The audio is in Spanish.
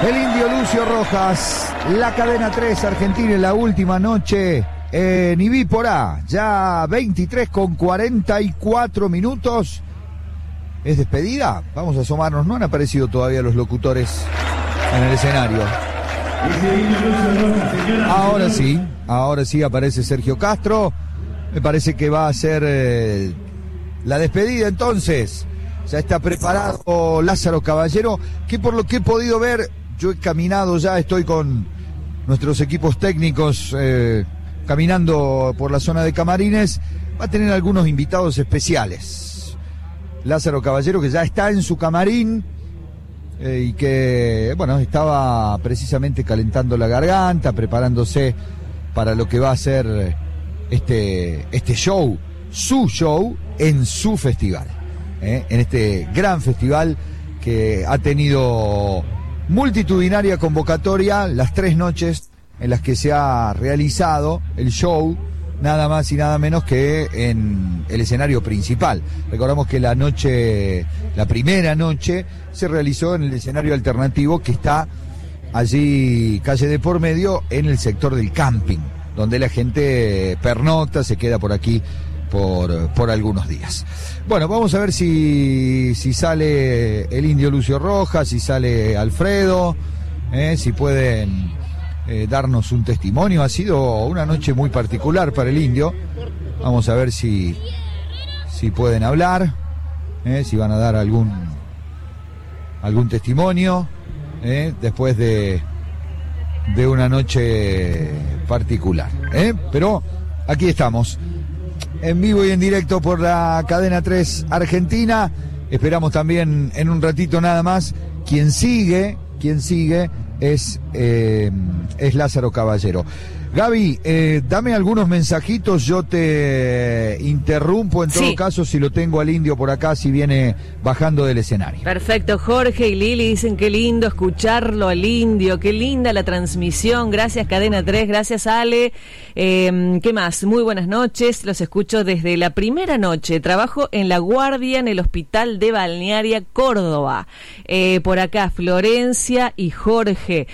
El Indio Lucio Rojas, la cadena 3 Argentina en la última noche en Ibiporá, ya 23:44. ¿Es despedida? Vamos a asomarnos, no han aparecido todavía los locutores en el escenario. Ahora sí aparece Sergio Castro. Me parece que va a ser la despedida entonces. Ya está preparado Lázaro Caballero, que por lo que he podido ver, yo he caminado ya, estoy con nuestros equipos técnicos caminando por la zona de camarines, va a tener algunos invitados especiales. Lázaro Caballero, que ya está en su camarín y que, bueno, estaba precisamente calentando la garganta, preparándose para lo que va a ser este show, su show en su festival, en este gran festival que ha tenido multitudinaria convocatoria, las 3 noches en las que se ha realizado el show, nada más y nada menos que en el escenario principal. Recordamos que la primera noche se realizó en el escenario alternativo que está allí, calle de por medio, en el sector del camping, donde la gente pernocta, se queda por aquí por algunos días. Bueno, vamos a ver si sale el Indio Lucio Rojas, si sale Alfredo, si pueden darnos un testimonio. Ha sido una noche muy particular para el Indio. Vamos a ver si pueden hablar, si van a dar algún testimonio después de una noche particular. Pero aquí estamos, en vivo y en directo por la cadena 3 Argentina. Esperamos también en un ratito nada más. Quien sigue es Lázaro Caballero. Gaby, dame algunos mensajitos, yo te interrumpo en todo caso si lo tengo al Indio por acá, si viene bajando del escenario. Perfecto, Jorge y Lili dicen qué lindo escucharlo al Indio, qué linda la transmisión, gracias Cadena 3, gracias Ale. ¿Qué más? Muy buenas noches, los escucho desde la primera noche, trabajo en La Guardia en el Hospital de Balnearia, Córdoba. Por acá Florencia y Jorge.